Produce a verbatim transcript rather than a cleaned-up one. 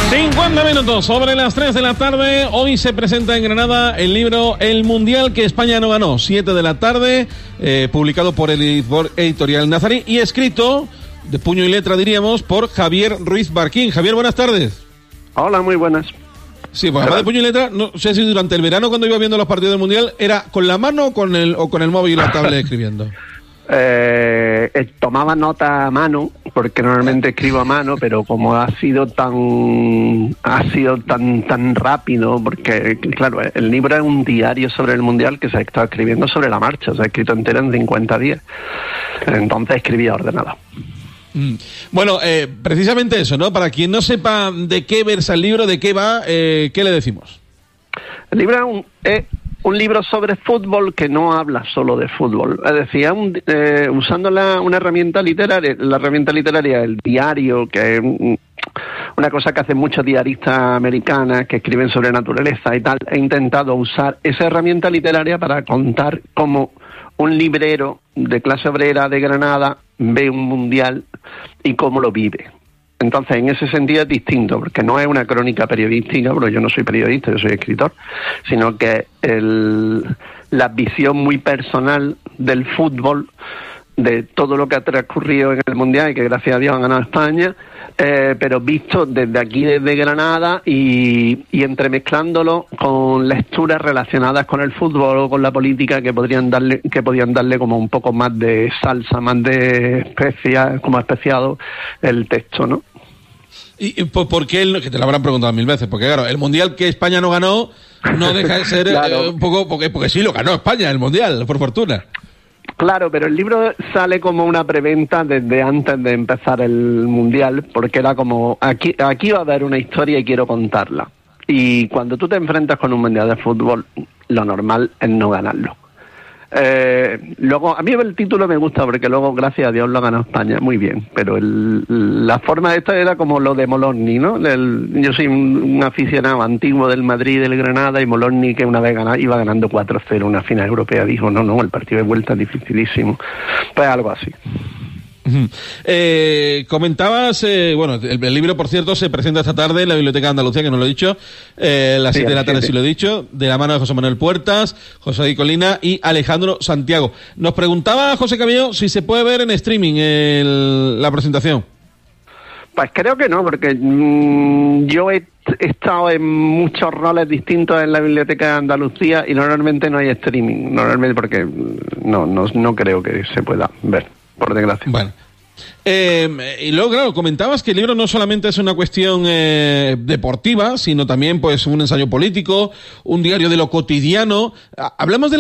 cincuenta minutos sobre las tres de la tarde. Hoy se presenta en Granada el libro El Mundial que España no ganó. siete de la tarde, eh, publicado por el por Editorial Nazarí y escrito, de puño y letra diríamos, por Javier Ruiz Barquín. Javier, buenas tardes. Hola, muy buenas. Sí, pues además de puño y letra, no sé si durante el verano cuando iba viendo los partidos del Mundial, ¿era con la mano o con el, o con el móvil y la tablet escribiendo? Eh, tomaba nota a mano, porque normalmente escribo a mano, pero como ha sido tan ha sido tan tan rápido, porque claro, el libro es un diario sobre el Mundial que se ha estado escribiendo sobre la marcha, se ha escrito entero en cincuenta días, entonces escribía ordenado. Mm. Bueno, eh, precisamente eso, ¿no? Para quien no sepa de qué versa el libro, de qué va, eh, ¿qué le decimos? El libro es un... Es un libro sobre fútbol que no habla solo de fútbol. Es decir, un, eh, usando la, una herramienta literaria, la herramienta literaria, el diario, que es una cosa que hacen muchos diaristas americanas que escriben sobre naturaleza y tal, he intentado usar esa herramienta literaria para contar cómo un librero de clase obrera de Granada ve un mundial y cómo lo vive. Entonces, en ese sentido es distinto, porque no es una crónica periodística, porque yo no soy periodista, yo soy escritor, sino que el, la visión muy personal del fútbol, de todo lo que ha transcurrido en el Mundial y que gracias a Dios ha ganado España, eh, pero visto desde aquí, desde Granada, y, y entremezclándolo con lecturas relacionadas con el fútbol o con la política que podrían darle que podían darle como un poco más de salsa, más de especia, como especiado el texto, ¿no? ¿Y, y por, por qué? El, que te lo habrán preguntado mil veces, porque claro, el Mundial que España no ganó no deja de ser claro. eh, un poco, porque, porque sí lo ganó España, el Mundial, por fortuna. Claro, pero el libro sale como una preventa desde antes de empezar el Mundial, porque era como, aquí, aquí va a haber una historia y quiero contarla. Y cuando tú te enfrentas con un Mundial de fútbol, lo normal es no ganarlo. Eh, luego, a mí el título me gusta porque luego, gracias a Dios, lo ha ganado España, muy bien, pero el, la forma de esto era como lo de Moloni, ¿no? El, yo soy un, un aficionado antiguo del Madrid y del Granada, y Moloni, que una vez ganaba, iba ganando cuatro cero una final europea, dijo, no, no, el partido de vuelta es dificilísimo. Pues algo así. Eh, comentabas, eh, bueno, el, el libro, por cierto, se presenta esta tarde en la Biblioteca de Andalucía, que no lo he dicho, eh, a las siete sí, de la tarde, sí lo he dicho, de la mano de José Manuel Puertas, José Di Colina y Alejandro Santiago. Nos preguntaba José Cabello si se puede ver en streaming el, la presentación. Pues creo que no, porque mmm, yo he estado en muchos roles distintos en la Biblioteca de Andalucía y normalmente no hay streaming, normalmente porque no, no, no creo que se pueda ver. Por desgracia. Bueno. Eh, y luego, claro, comentabas que el libro no solamente es una cuestión eh, deportiva, sino también pues un ensayo político, un diario de lo cotidiano. Hablamos de la